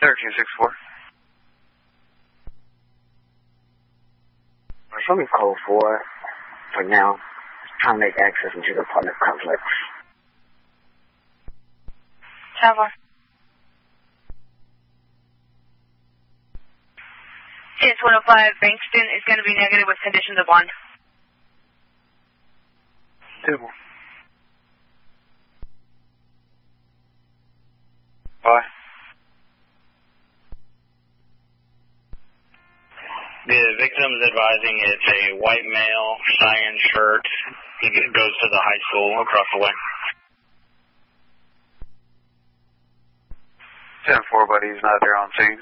1364. Show me code 4 for now. Trying to make access into the apartment complex. 10-4. 105 Bankston is going to be negative with conditions of 1. 2 more. Bye. The victim's advising it's a white male, cyan shirt. He goes to the high school across the way. 10-4, buddy. He's not there on scene.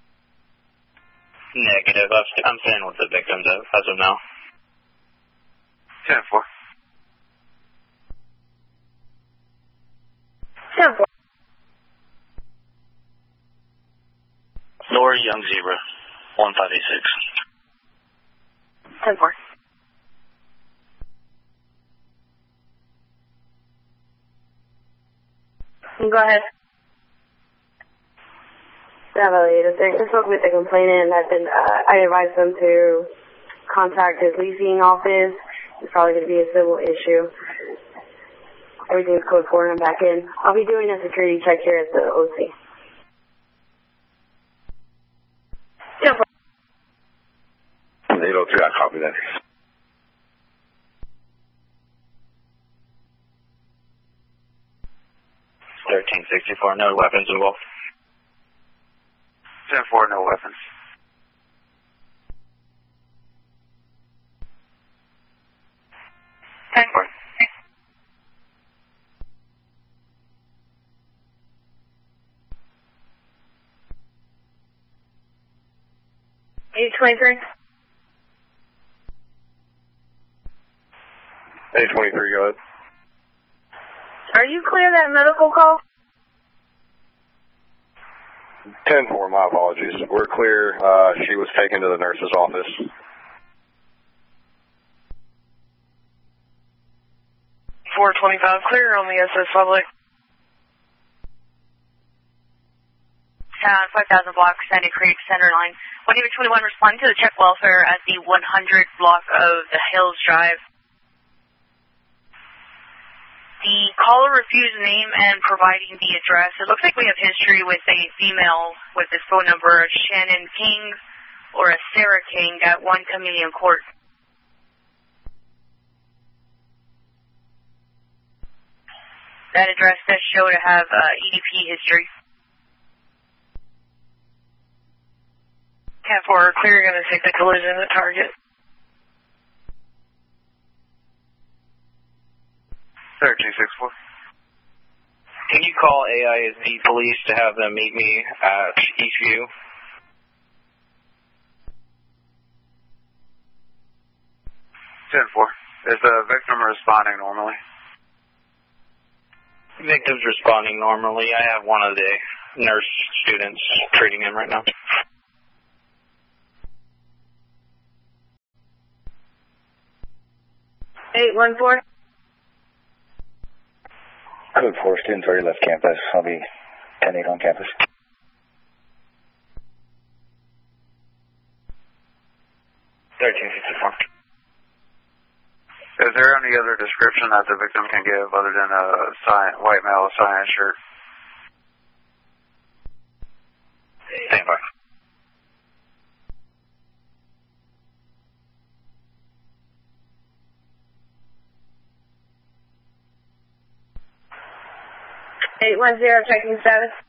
Negative. I'm staying with the victims as of now. 10-4. 10-4. Lori Young Zebra, 1586. 10-4. Go ahead. Bravo 806. I spoke with the complainant and I advised them to contact his leasing office. It's probably going to be a civil issue. Everything's code 4 and I'm back in. I'll be doing a security check here at the OC. 10-4. 803, I copy that. $13.64, no weapons involved. 10-4, no weapons. Eight 23. 823, go ahead. Are you clear that medical call? 10-4, my apologies. We're clear. She was taken to the nurse's office. 425, clear on the SS public. 5000 block, Sandy Creek, center line. 121 responding to the check welfare at the 100 block of the Hills Drive. The caller refused name and providing the address. It looks like we have history with a female with this phone number, Shannon King or a Sarah King at 1 Chameleon Court. That address does show to have EDP history. 10-4, clear, you're going to take the collision at target. 1364. Can you call AISD police to have them meet me at Eastview? 10-4. Is the victim responding normally? Victim's responding normally. I have one of the nurse students treating him right now. Eight 1-4. Code 4, students already left campus. I'll be 10-8 on campus. 1364. Is there any other description that the victim can give other than a white male cyan shirt? Stand by. Eight 1-0, checking status.